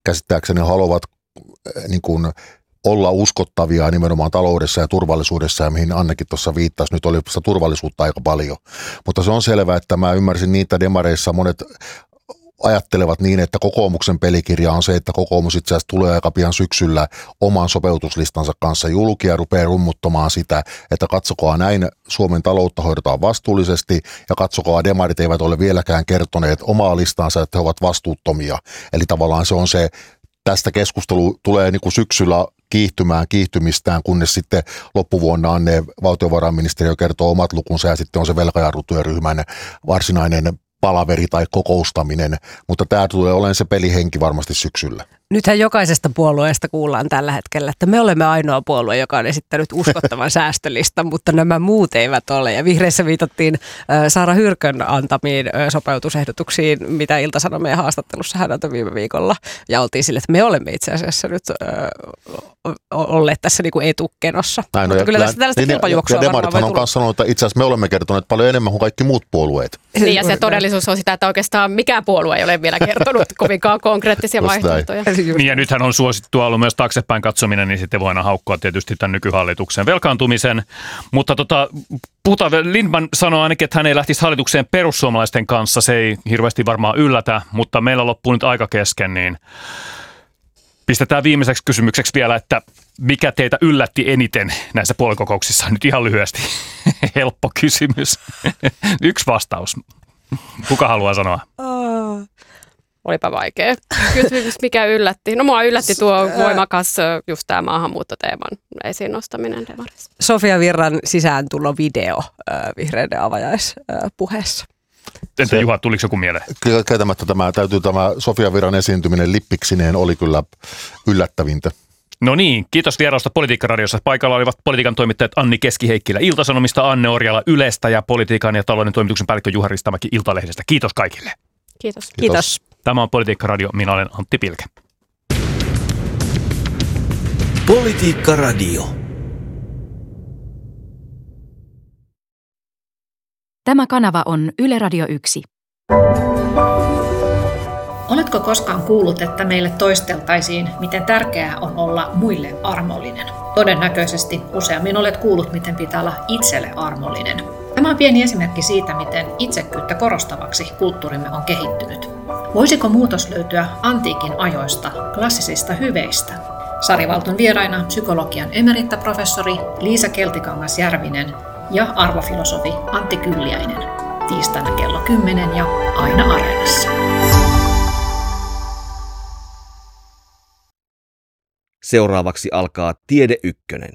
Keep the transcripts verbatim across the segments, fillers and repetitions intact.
käsittääkseni haluavat niin kuin olla uskottavia nimenomaan taloudessa ja turvallisuudessa, ja mihin Annekin tuossa viittasi, nyt oli sitä turvallisuutta aika paljon. Mutta se on selvää, että mä ymmärsin niitä demareissa monet ajattelevat niin, että kokoomuksen pelikirja on se, että kokoomus itse asiassa tulee aika pian syksyllä oman sopeutuslistansa kanssa julki ja rupeaa rummuttamaan sitä, että katsokaa näin, Suomen taloutta hoidetaan vastuullisesti ja katsokaa, demarit eivät ole vieläkään kertoneet omaa listansa, että he ovat vastuuttomia. Eli tavallaan se on se, tästä keskustelu tulee niin kuin syksyllä kiihtymään kiihtymistään, kunnes sitten loppuvuonna Anne valtiovarainministeriö kertoo omat lukunsa ja sitten on se velkajarrutyöryhmän varsinainen palaveri tai kokoustaminen, mutta tämä tulee olemaan se pelihenki varmasti syksyllä. Nythän jokaisesta puolueesta kuullaan tällä hetkellä, että me olemme ainoa puolue, joka on esittänyt uskottavan säästölistan, mutta nämä muut eivät ole. Ja vihreissä viitattiin Saara Hyrkön antamiin sopeutusehdotuksiin, mitä Ilta-Sanomien haastattelussa hän antoi viime viikolla. Ja oltiin sille, että me olemme itse asiassa nyt äh, olleet tässä niin kuin etukenossa. Näin, mutta no, kyllä tästä tällaista kilpajuoksua ja demarithan on myös sanonut, että itse asiassa me olemme kertoneet paljon enemmän kuin kaikki muut puolueet. Niin, ja se todellisuus on sitä, että oikeastaan mikään puolue ei ole vielä kertonut kovinkaan konkreettisia vaihtoehtoja. Niin ja nythän on suosittua ollut myös taaksepäin katsominen, niin sitten voidaan haukkoa tietysti tämän nykyhallituksen velkaantumisen. Mutta tota, puhutaan, Lindtman sanoi ainakin, että hän ei lähtisi hallitukseen perussuomalaisten kanssa. Se ei hirveästi varmaan yllätä, mutta meillä loppuu nyt aika kesken, niin pistetään viimeiseksi kysymykseksi vielä, että mikä teitä yllätti eniten näissä puoluekokouksissa? Nyt ihan lyhyesti. Helppo kysymys. Yksi vastaus. Kuka haluaa sanoa? Oh. Olipa vaikea kysymys, mikä yllätti. No mua yllätti tuo voimakas just tämä maahanmuuttoteeman esiin nostaminen demarissa. Sofia Virran sisääntulovideo vihreiden avajaispuheessa. Entä Juha, tuliko joku mieleen? Kyllä käytämättä tämä, täytyy tämä Sofia Virran esiintyminen lippiksineen oli kyllä yllättävintä. No niin, kiitos vierausta Politiikka-radiossa. Paikalla olivat politiikan toimittajat Anni Keski-Heikkilä Ilta-Sanomista, Anne Orjala Ylestä ja politiikan ja talouden toimituksen päällikkö Juha Ristamäki Iltalehdestä. Kiitos kaikille. Kiitos. Kiitos. Kiitos. Tämä on Politiikka-radio. Minä olen Antti Pilke. Politiikka-radio. Tämä kanava on Yle Radio yksi. Oletko koskaan kuullut, että meille toisteltaisiin, miten tärkeää on olla muille armollinen? Todennäköisesti useammin olet kuullut, miten pitää olla itselle armollinen. Tämä on pieni esimerkki siitä, miten itsekkyyttä korostavaksi kulttuurimme on kehittynyt. Voisiko muutos löytyä antiikin ajoista, klassisista hyveistä? Sari Valton vieraina psykologian emeritaprofessori Liisa Keltikangas-Järvinen ja arvofilosofi Antti Kylliäinen. Tiistaina kello kymmenen ja aina Areenassa. Seuraavaksi alkaa Tiede Ykkönen.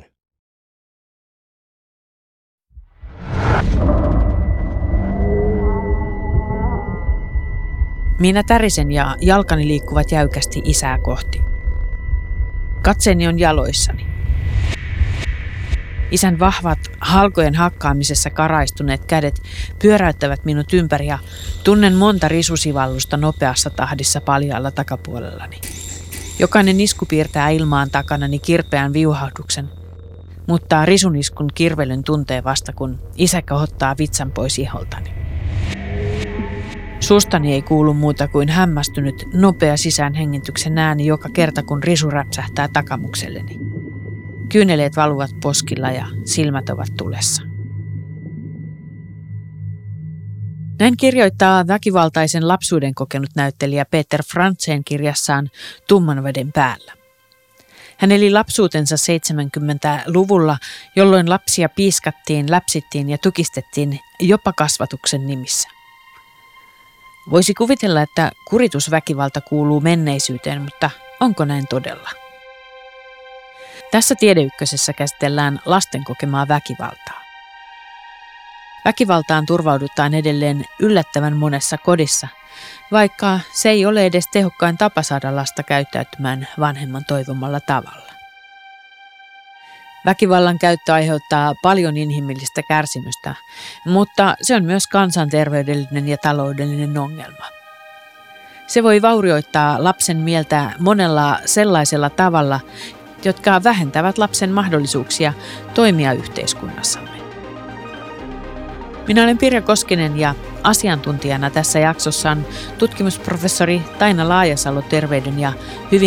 Minä tärisen ja jalkani liikkuvat jäykästi isää kohti. Katseeni on jaloissani. Isän vahvat, halkojen hakkaamisessa karaistuneet kädet pyöräyttävät minut ympäri ja tunnen monta risusivallusta nopeassa tahdissa paljaalla takapuolellani. Jokainen isku piirtää ilmaan takanani kirpeän viuhahduksen, mutta risuniskun kirvelyn tuntee vasta, kun isä kohottaa vitsan pois iholtani. Suustani ei kuulu muuta kuin hämmästynyt, nopea sisäänhengityksen ääni joka kerta, kun risu räpsähtää takamukselleni. Kyyneleet valuvat poskilla ja silmät ovat tulessa. Näin kirjoittaa väkivaltaisen lapsuuden kokenut näyttelijä Peter Frantzen kirjassaan Tumman veden päällä. Hän eli lapsuutensa seitsemänkymmentäluvulla, jolloin lapsia piiskattiin, läpsittiin ja tukistettiin jopa kasvatuksen nimissä. Voisi kuvitella, että kuritusväkivalta kuuluu menneisyyteen, mutta onko näin todella? Tässä Tiedeykkösessä käsitellään lasten kokemaa väkivaltaa. Väkivaltaan turvaudutaan edelleen yllättävän monessa kodissa, vaikka se ei ole edes tehokkain tapa saada lasta käyttäytymään vanhemman toivomalla tavalla. Väkivallan käyttö aiheuttaa paljon inhimillistä kärsimystä, mutta se on myös kansanterveydellinen ja taloudellinen ongelma. Se voi vaurioittaa lapsen mieltä monella sellaisella tavalla, jotka vähentävät lapsen mahdollisuuksia toimia yhteiskunnassamme. Minä olen Pirja Koskinen ja asiantuntijana tässä jaksossa on tutkimusprofessori Taina Laajasalo Terveyden ja hyvinvoinnin